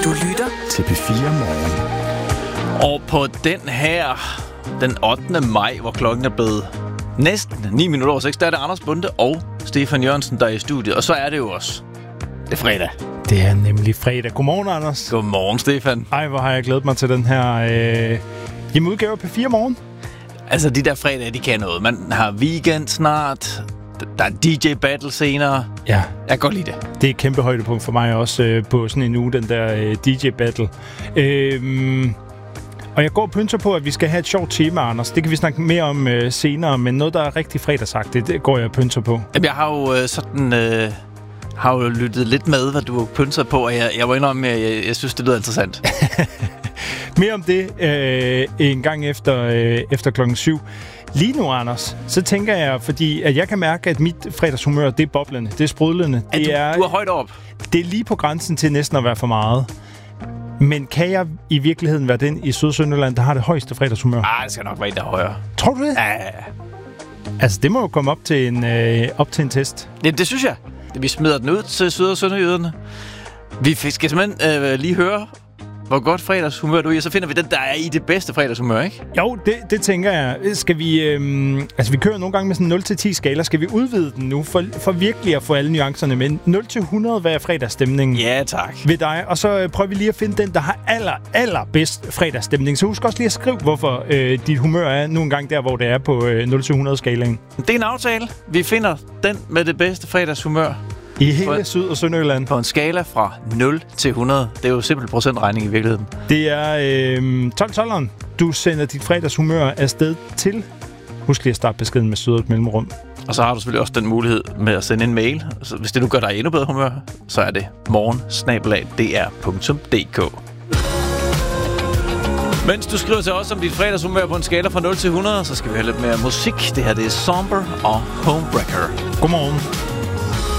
lytter til P4 Morgen. Og på den 8. maj, hvor klokken er blevet næsten 9 minutter over 6, der er det Anders Bonde og Stefan Jørgensen, der er i studiet. Og så er det jo også. Det er fredag. Det er nemlig fredag. Godmorgen, Anders. Godmorgen, Stefan. Ej, hvor har jeg glædet mig til den her udgave på P4 Morgen. Altså, de der fredage, de kan noget. Man har weekend snart. Der er DJ Battle senere. Ja. Jeg kan godt lide det. Det er et kæmpe højdepunkt for mig også på sådan en uge, den der DJ Battle. Og jeg går og pynser på, at vi skal have et sjovt tema, Anders. Det kan vi snakke mere om senere, men noget, der er rigtig fredagsagtigt, det går jeg og pynser på. Jamen, jeg har jo har jo lyttet lidt med, hvad du pynser på, og jeg var indrømme, at jeg synes, det lyder interessant. Mere om det en gang efter klokken 7. Lige nu, Anders, så tænker jeg, fordi at jeg kan mærke, at mit fredagshumør, det er boblende, det er sprudlende. Du er højt op. Det er lige på grænsen til næsten at være for meget. Men kan jeg i virkeligheden være den i Sydsønderland, der har det højeste fredagshumør? Det skal nok være en, der er højere. Tror du det? Ja. Altså, det må jo komme op til en test. Jamen, det synes jeg. Vi smider den ud til Syd- og Sønderjyderne. Vi skal simpelthen lige høre, hvor godt fredagshumør du er i, og så finder vi den, der er i det bedste fredagshumør, ikke? Jo, det tænker jeg. Skal vi... vi kører nogle gange med sådan en 0-10 skala. Skal vi udvide den nu, for virkelig at få alle nuancerne med? 0-100, hvad er fredagsstemningen? Ja, tak. Ved dig. Og så prøver vi lige at finde den, der har allerbedst fredagsstemning. Så husk også lige at skrive, hvorfor dit humør er nu engang der, hvor det er på 0-100 skalaen. Det er en aftale. Vi finder den med det bedste fredagshumør. I hele Syd- og Sønderjylland. På en skala fra 0 til 100. Det er jo simpel procentregning i virkeligheden. Det er 12-12'eren. Du sender dit fredagshumør afsted til. Husk lige at starte beskeden med sød og et mellemrum. Og så har du selvfølgelig også den mulighed med at sende en mail. Så hvis det nu gør dig endnu bedre humør, så er det morgen@dr.dk. Mens du skriver til os om dit fredagshumør på en skala fra 0 til 100, så skal vi have lidt mere musik. Det her det er Somber og Homebreaker. Godmorgen.